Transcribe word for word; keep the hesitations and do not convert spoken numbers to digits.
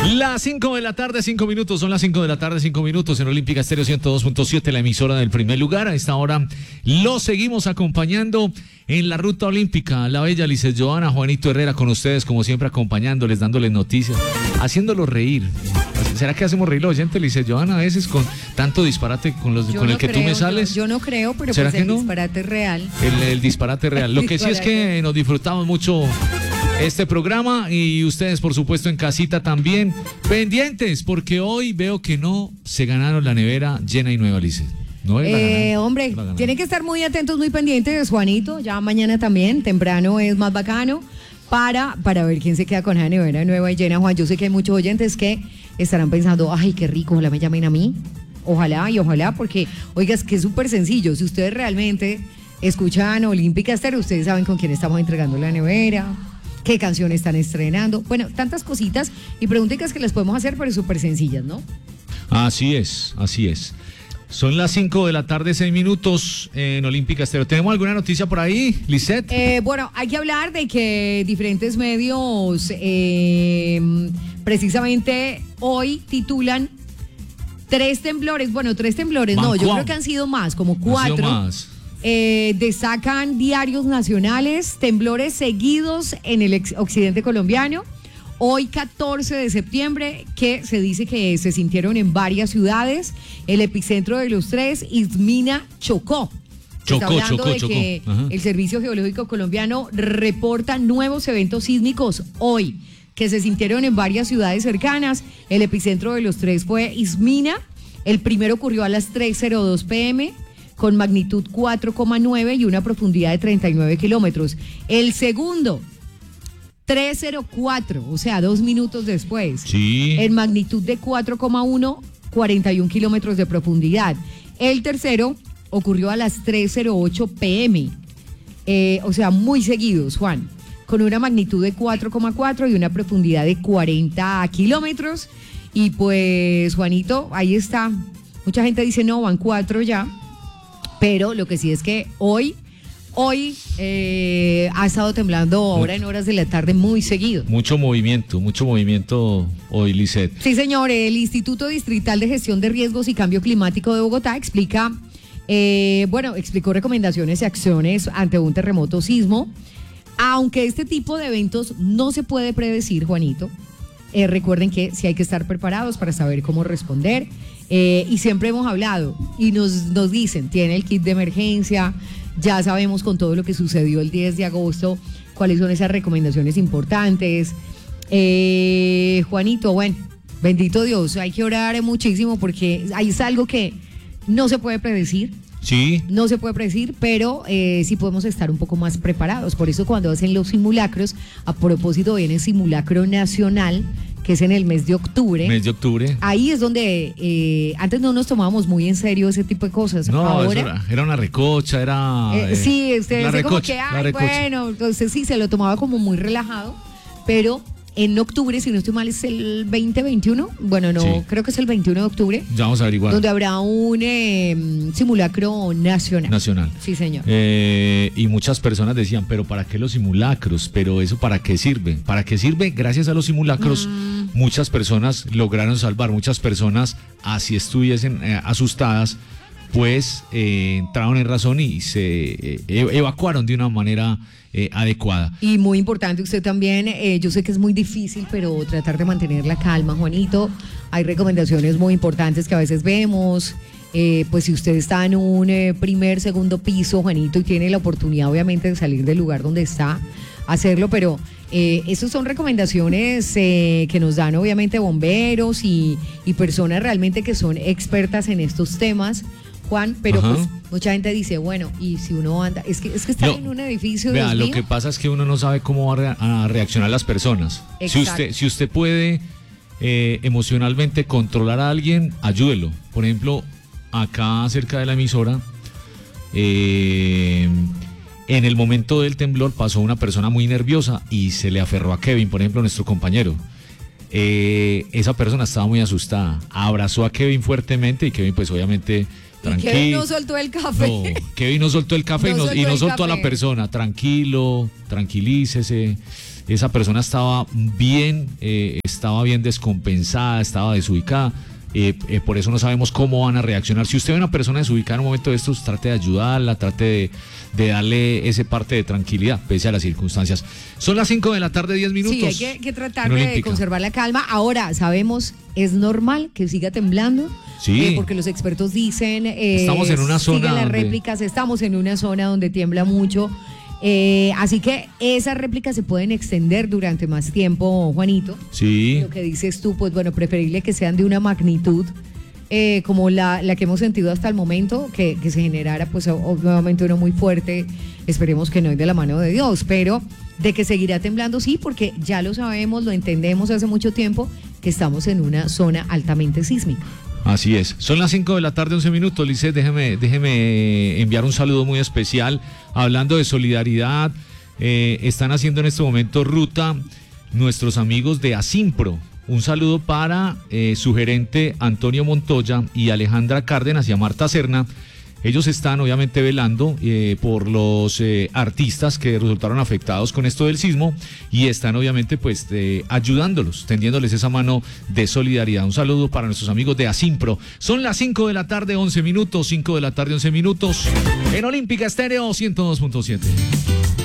Las cinco de la tarde, cinco minutos, son las cinco de la tarde, cinco minutos en Olímpica Estéreo ciento dos punto siete, la emisora del primer lugar. A esta hora lo seguimos acompañando en la ruta olímpica. La bella Lizeth Johanna, Juanito Herrera con ustedes, como siempre, acompañándoles, dándoles noticias, haciéndolos reír. ¿Será que hacemos reír a los oyentes, Lizeth Johanna, a veces con tanto disparate con, los, con no el que creo, tú me sales? Yo, yo no creo, pero ¿será pues que el no? disparate es real. El, el disparate real. Lo que sí es que nos disfrutamos mucho este programa y ustedes, por supuesto, en casita también. Pendientes, porque hoy veo que no se ganaron la nevera llena y nueva, Lizeth. No es la eh, ganaron, hombre, la ganaron. Tienen que estar muy atentos, muy pendientes, Juanito. Ya mañana también, temprano es más bacano. Para, para ver quién se queda con la nevera nueva y llena, Juan. Yo sé que hay muchos oyentes que estarán pensando, ay, qué rico, ojalá me llamen a mí. Ojalá y ojalá, porque, oiga, es que es súper sencillo. Si ustedes realmente escuchan Olímpica Estéreo, ustedes saben con quién estamos entregando la nevera, qué canciones están estrenando. Bueno, tantas cositas y preguntas que les podemos hacer, pero súper sencillas, ¿no? Así es, así es. Son las cinco de la tarde, seis minutos en Olímpica Estéreo. ¿Tenemos alguna noticia por ahí, Lizeth? Eh, bueno, hay que hablar de que diferentes medios eh, precisamente hoy titulan tres temblores. Bueno, tres temblores, Man, no, yo ¿cuál? creo que han sido más, como cuatro. Ha sido más. Eh, destacan diarios nacionales, temblores seguidos en el ex- occidente colombiano. Hoy catorce de septiembre, que se dice que se sintieron en varias ciudades. El epicentro de los tres, Izmina, Chocó. Chocó, Está hablando Chocó, de Chocó. que Ajá. el Servicio Geológico Colombiano reporta nuevos eventos sísmicos hoy, que se sintieron en varias ciudades cercanas. El epicentro de los tres fue Izmina. El primero ocurrió a las tres cero dos pm con magnitud cuatro coma nueve y una profundidad de treinta y nueve kilómetros. El segundo, tres cero cuatro, o sea, dos minutos después. Sí. En magnitud de cuatro coma uno, cuarenta y un kilómetros de profundidad. El tercero ocurrió a las tres cero ocho pm, eh, o sea, muy seguidos, Juan, con una magnitud de cuatro coma cuatro y una profundidad de cuarenta kilómetros. Y pues, Juanito, ahí está. Mucha gente dice, no, van cuatro ya, pero lo que sí es que hoy... Hoy eh, ha estado temblando ahora en horas de la tarde muy seguido. Mucho movimiento, mucho movimiento hoy, Lizeth. Sí, señor. El Instituto Distrital de Gestión de Riesgos y Cambio Climático de Bogotá explica, eh, bueno, explicó recomendaciones y acciones ante un terremoto sismo. Aunque este tipo de eventos no se puede predecir, Juanito, eh, recuerden que sí hay que estar preparados para saber cómo responder. Eh, y siempre hemos hablado y nos, nos dicen, tiene el kit de emergencia. Ya sabemos con todo lo que sucedió el diez de agosto cuáles son esas recomendaciones importantes. Eh, Juanito, bueno, bendito Dios, hay que orar muchísimo porque ahí es algo que no se puede predecir. Sí. No se puede predecir, pero eh, sí podemos estar un poco más preparados. Por eso cuando hacen los simulacros, a propósito viene el simulacro nacional, que es en el mes de octubre. Mes de octubre. Ahí es donde eh, antes no nos tomábamos muy en serio ese tipo de cosas. No, ahora eso era, era una recocha, era... Eh, eh, sí, usted la dice como recocha, que, la ay, recocha. bueno, entonces sí, se lo tomaba como muy relajado, pero en octubre, si no estoy mal, es el veinte veintiuno, bueno, no, Sí. creo que es el veintiuno de octubre, Ya vamos a averiguar. donde habrá un eh, simulacro nacional. Nacional. Sí, señor. Eh, y muchas personas decían, pero ¿para qué los simulacros? ¿Pero eso para qué sirve? ¿Para qué sirve? Gracias a los simulacros, mm. muchas personas lograron salvar, muchas personas, así estuviesen eh, asustadas, pues eh, entraron en razón y se eh, evacuaron de una manera eh, adecuada. Y muy importante, usted también, eh, yo sé que es muy difícil, pero tratar de mantener la calma, Juanito. Hay recomendaciones muy importantes que a veces vemos. Eh, pues si usted está en un eh, primer, segundo piso, Juanito, y tiene la oportunidad obviamente de salir del lugar donde está, hacerlo, pero eh, esas son recomendaciones eh, que nos dan obviamente bomberos y, y personas realmente que son expertas en estos temas, Juan, pero Ajá. pues mucha gente dice, bueno, y si uno anda, es que, es que está No, en un edificio, Vea, Dios lo mío. que pasa es que uno no sabe cómo va a, rea- a reaccionar las personas. Si Exacto. usted, si usted puede eh, emocionalmente controlar a alguien, ayúdelo. Por ejemplo, acá cerca de la emisora, eh, en el momento del temblor pasó una persona muy nerviosa y se le aferró a Kevin, por ejemplo, nuestro compañero. Eh, esa persona estaba muy asustada, abrazó a Kevin fuertemente y Kevin pues obviamente... Tranquilo. Kevin no soltó el café. No, Kevin no soltó el café No y no, soltó y no el soltó a la café. persona. Tranquilo, tranquilícese. esa persona estaba bien, eh, estaba bien descompensada, estaba desubicada. Eh, eh, por eso no sabemos cómo van a reaccionar. Si usted ve a una persona desubicada en un momento de estos, trate de ayudarla, trate de, de darle ese parte de tranquilidad, pese a las circunstancias. Son las cinco de la tarde, diez minutos. Sí, hay que, que tratar de conservar la calma. Ahora, sabemos, es normal que siga temblando. Sí. Eh, porque los expertos dicen... Eh, estamos en una zona siguen las donde... réplicas, estamos en una zona donde tiembla mucho. Eh, así que esas réplicas se pueden extender durante más tiempo, Juanito. Sí. Lo que dices tú, pues bueno, preferible que sean de una magnitud eh, como la, la que hemos sentido hasta el momento, que, que se generara pues obviamente uno muy fuerte, esperemos que no es de la mano de Dios, pero de que seguirá temblando, sí, porque ya lo sabemos, lo entendemos hace mucho tiempo, que estamos en una zona altamente sísmica. Así es. Son las cinco de la tarde, once minutos. Lice, déjeme, déjeme enviar un saludo muy especial. Hablando de solidaridad, eh, están haciendo en este momento ruta nuestros amigos de Asimpro. Un saludo para eh, su gerente Antonio Montoya y Alejandra Cárdenas y a Marta Serna. Ellos están obviamente velando eh, por los eh, artistas que resultaron afectados con esto del sismo y están obviamente pues eh, ayudándolos, tendiéndoles esa mano de solidaridad. Un saludo para nuestros amigos de Asimpro. Son las cinco de la tarde, once minutos, cinco de la tarde, once minutos, en Olímpica Estéreo ciento dos punto siete.